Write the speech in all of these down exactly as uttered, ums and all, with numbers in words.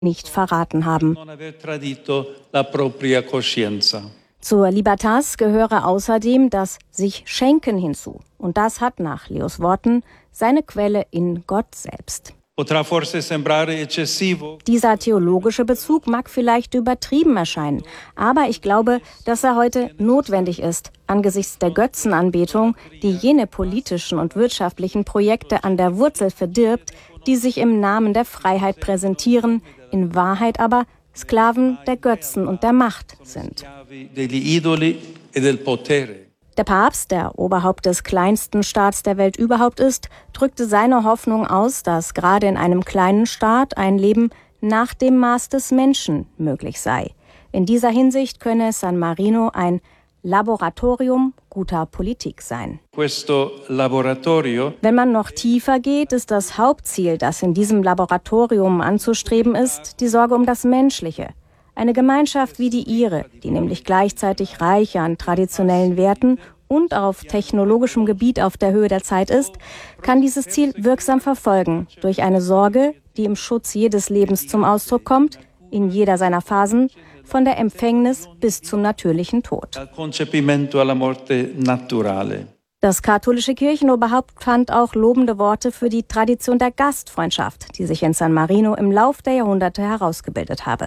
nicht verraten haben. Zur Libertas gehöre außerdem das sich Schenken hinzu. Und das hat nach Leos Worten seine Quelle in Gott selbst. Dieser theologische Bezug mag vielleicht übertrieben erscheinen, aber ich glaube, dass er heute notwendig ist, angesichts der Götzenanbetung, die jene politischen und wirtschaftlichen Projekte an der Wurzel verdirbt, die sich im Namen der Freiheit präsentieren, in Wahrheit aber Sklaven der Götzen und der Macht sind. Der Papst, der Oberhaupt des kleinsten Staats der Welt überhaupt ist, drückte seine Hoffnung aus, dass gerade in einem kleinen Staat ein Leben nach dem Maß des Menschen möglich sei. In dieser Hinsicht könne San Marino ein Laboratorium guter Politik sein. Wenn man noch tiefer geht, ist das Hauptziel, das in diesem Laboratorium anzustreben ist, die Sorge um das Menschliche. Eine Gemeinschaft wie die ihre, die nämlich gleichzeitig reich an traditionellen Werten und auf technologischem Gebiet auf der Höhe der Zeit ist, kann dieses Ziel wirksam verfolgen, durch eine Sorge, die im Schutz jedes Lebens zum Ausdruck kommt, in jeder seiner Phasen, von der Empfängnis bis zum natürlichen Tod. Das katholische Kirchenoberhaupt fand auch lobende Worte für die Tradition der Gastfreundschaft, die sich in San Marino im Lauf der Jahrhunderte herausgebildet habe.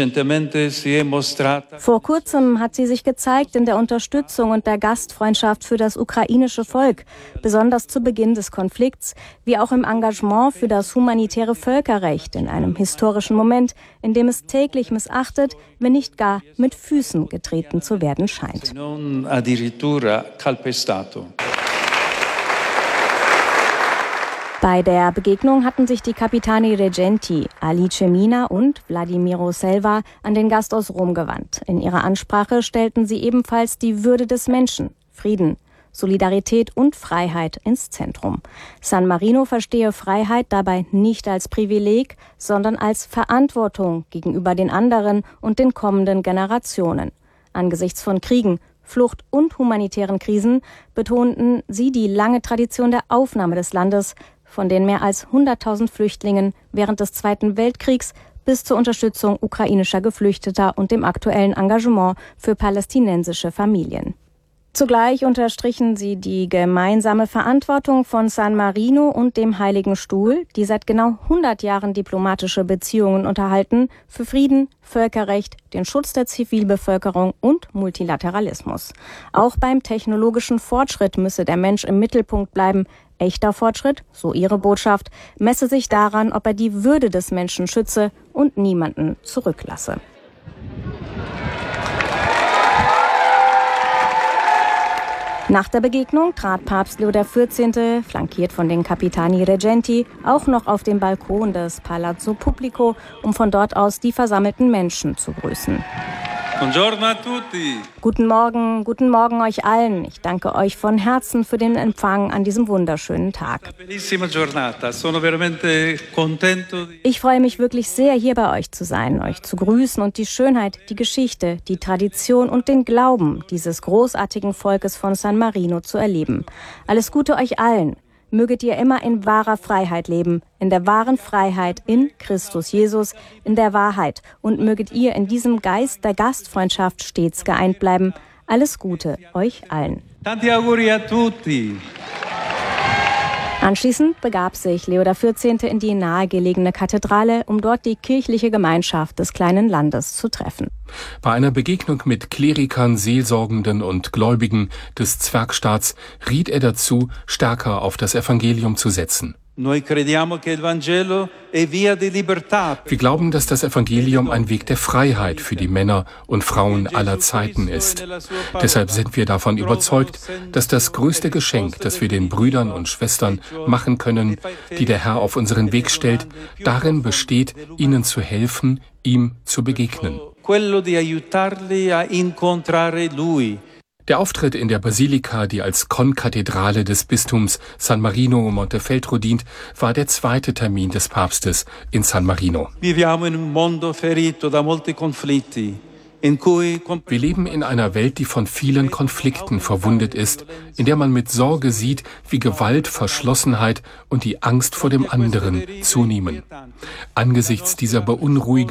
Vor kurzem hat sie sich gezeigt in der Unterstützung und der Gastfreundschaft für das ukrainische Volk, besonders zu Beginn des Konflikts, wie auch im Engagement für das humanitäre Völkerrecht in einem historischen Moment, in dem es täglich missachtet, wenn nicht gar mit Füßen getreten zu werden scheint. Bei der Begegnung hatten sich die Capitani Reggenti Alice Mina und Vladimiro Selva an den Gast aus Rom gewandt. In ihrer Ansprache stellten sie ebenfalls die Würde des Menschen, Frieden, Solidarität und Freiheit ins Zentrum. San Marino verstehe Freiheit dabei nicht als Privileg, sondern als Verantwortung gegenüber den anderen und den kommenden Generationen. Angesichts von Kriegen, Flucht und humanitären Krisen betonten sie die lange Tradition der Aufnahme des Landes, von den mehr als hunderttausend Flüchtlingen während des Zweiten Weltkriegs bis zur Unterstützung ukrainischer Geflüchteter und dem aktuellen Engagement für palästinensische Familien. Zugleich unterstrichen sie die gemeinsame Verantwortung von San Marino und dem Heiligen Stuhl, die seit genau hundert Jahren diplomatische Beziehungen unterhalten, für Frieden, Völkerrecht, den Schutz der Zivilbevölkerung und Multilateralismus. Auch beim technologischen Fortschritt müsse der Mensch im Mittelpunkt bleiben. Echter Fortschritt, so ihre Botschaft, messe sich daran, ob er die Würde des Menschen schütze und niemanden zurücklasse. Nach der Begegnung trat Papst Leo der vierzehnte, flankiert von den Capitani Reggenti, auch noch auf den Balkon des Palazzo Pubblico, um von dort aus die versammelten Menschen zu grüßen. Buongiorno a tutti. Guten Morgen, guten Morgen euch allen. Ich danke euch von Herzen für den Empfang an diesem wunderschönen Tag. Ich freue mich wirklich sehr, hier bei euch zu sein, euch zu grüßen und die Schönheit, die Geschichte, die Tradition und den Glauben dieses großartigen Volkes von San Marino zu erleben. Alles Gute euch allen. Möget ihr immer in wahrer Freiheit leben, in der wahren Freiheit in Christus Jesus, in der Wahrheit. Und möget ihr in diesem Geist der Gastfreundschaft stets geeint bleiben. Alles Gute euch allen. Tanti auguri a tutti. Anschließend begab sich Leo der vierzehnte in die nahegelegene Kathedrale, um dort die kirchliche Gemeinschaft des kleinen Landes zu treffen. Bei einer Begegnung mit Klerikern, Seelsorgenden und Gläubigen des Zwergstaats riet er dazu, stärker auf das Evangelium zu setzen. Wir glauben, dass das Evangelium ein Weg der Freiheit für die Männer und Frauen aller Zeiten ist. Deshalb sind wir davon überzeugt, dass das größte Geschenk, das wir den Brüdern und Schwestern machen können, die der Herr auf unseren Weg stellt, darin besteht, ihnen zu helfen, ihm zu begegnen. Der Auftritt in der Basilika, die als Konkathedrale des Bistums San Marino Montefeltro dient, war der zweite Termin des Papstes in San Marino. Viviamo in un mondo ferito da molti conflitti Wir leben in einer Welt, die von vielen Konflikten verwundet ist, in der man mit Sorge sieht, wie Gewalt, Verschlossenheit und die Angst vor dem anderen zunehmen. Angesichts dieser beunruhigenden